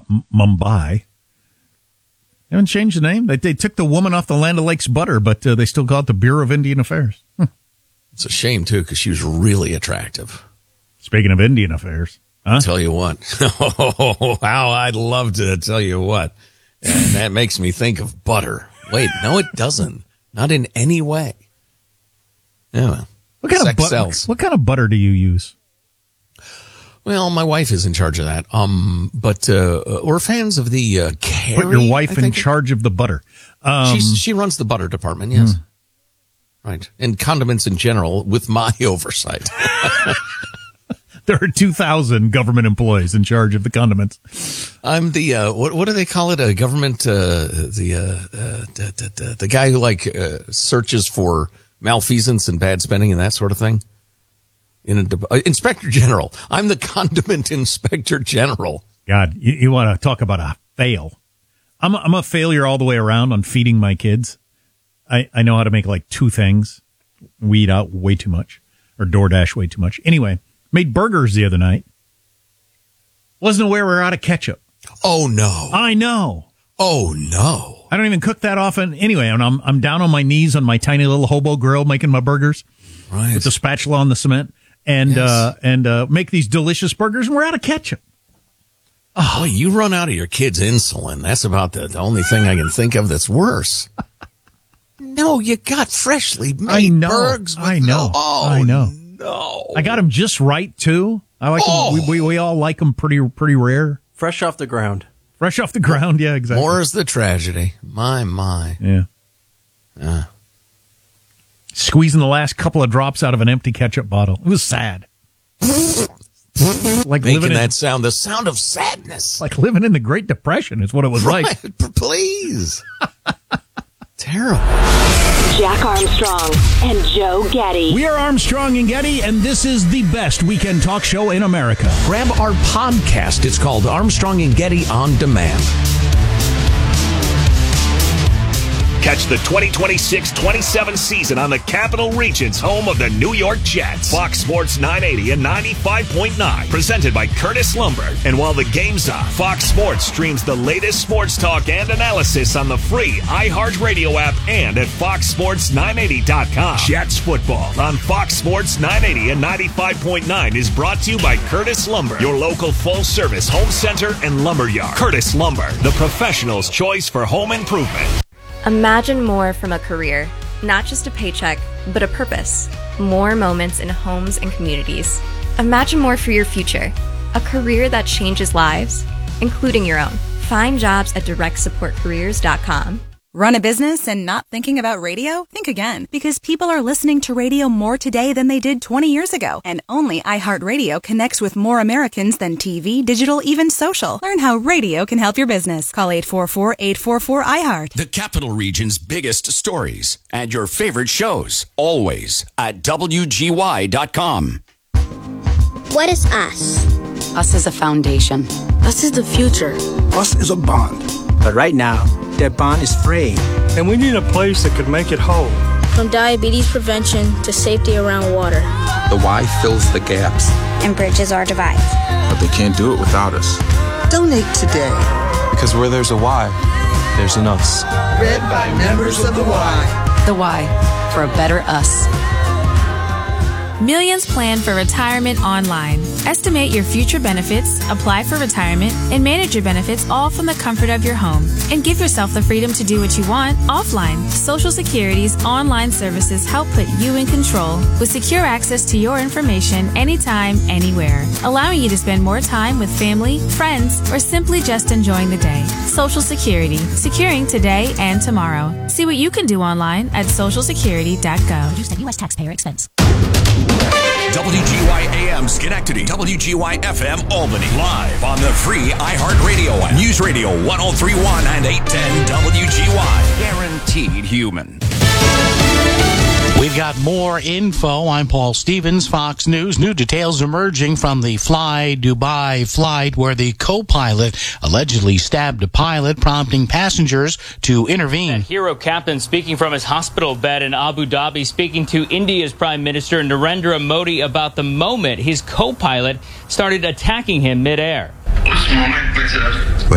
Mumbai. They haven't changed the name. They took the woman off the Land O'Lakes butter, but they still call it the Bureau of Indian Affairs. It's a shame, too, because she was really attractive. Speaking of Indian Affairs. I'll tell you what. Oh, how I'd love to tell you what. And that makes me think of butter. Wait, no, it doesn't. Not in any way. Yeah, well, what kind of butter do you use? Well, my wife is in charge of that. But we're fans of the Kerry. Put your wife in charge of the butter. She runs the butter department, yes. Right. And condiments in general with my oversight. There are 2,000 government employees in charge of the condiments. I'm the what do they call it? A government the guy who searches for malfeasance and bad spending and that sort of thing. Inspector General. I'm the condiment Inspector General. God, you want to talk about a fail? I'm a failure all the way around on feeding my kids. I know how to make like two things. Weed out way too much, or DoorDash way too much. Anyway. Made burgers the other night. Wasn't aware we were out of ketchup. Oh, no. I know. Oh, no. I don't even cook that often. Anyway, and I'm down on my knees on my tiny little hobo grill making my burgers. Right. With the spatula on the cement. And make these delicious burgers, and we're out of ketchup. Oh, boy, you run out of your kids' insulin. That's about the only thing I can think of that's worse. No, you got freshly made burgers. I know. I know. No. I got them just right, too. I like them. We all like them pretty rare. Fresh off the ground. Fresh off the ground, yeah, exactly. More is the tragedy. My. Yeah. Squeezing the last couple of drops out of an empty ketchup bottle. It was sad. Like making that sound, the sound of sadness. Like living in the Great Depression is what it was like. Please. Terrible. Jack Armstrong and Joe Getty. We are Armstrong and Getty, and this is the best weekend talk show in America. Grab our podcast. It's called Armstrong and Getty On Demand. Catch the 2026-27 season on the Capital Region's home of the New York Jets. Fox Sports 980 and 95.9. Presented by Curtis Lumber. And while the game's on, Fox Sports streams the latest sports talk and analysis on the free iHeartRadio app and at foxsports980.com. Jets football on Fox Sports 980 and 95.9 is brought to you by Curtis Lumber, your local full-service home center and lumber yard. Curtis Lumber, the professional's choice for home improvement. Imagine more from a career, not just a paycheck, but a purpose. More moments in homes and communities. Imagine more for your future, a career that changes lives, including your own. Find jobs at directsupportcareers.com. Run a business and not thinking about radio? Think again, because people are listening to radio more today than they did 20 years ago. And only iHeartRadio connects with more Americans than TV, digital, even social. Learn how radio can help your business. Call 844-844-iHeart. The Capital Region's biggest stories and your favorite shows, always at WGY.com. What is us? Us is a foundation. Us is the future. Us is a bond. But right now, that bond is fraying, and we need a place that could make it whole. From diabetes prevention to safety around water. The Y fills the gaps. And bridges our divides. But they can't do it without us. Donate today. Because where there's a Y, there's an us. Read by members of the Y. The Y, for a better us. Millions plan for retirement online. Estimate your future benefits, apply for retirement, and manage your benefits all from the comfort of your home. And give yourself the freedom to do what you want offline. Social Security's online services help put you in control with secure access to your information anytime, anywhere, allowing you to spend more time with family, friends, or simply just enjoying the day. Social Security, securing today and tomorrow. See what you can do online at socialsecurity.gov. Produced at U.S. taxpayer expense. WGY AM Schenectady, WGY FM Albany, live on the free iHeartRadio app. News Radio 103.1 and 810 WGY. Guaranteed human. We've got more info. I'm Paul Stevens, Fox News. New details emerging from the Fly Dubai flight where the co-pilot allegedly stabbed a pilot, prompting passengers to intervene. That hero captain speaking from his hospital bed in Abu Dhabi, speaking to India's Prime Minister Narendra Modi about the moment his co-pilot started attacking him midair.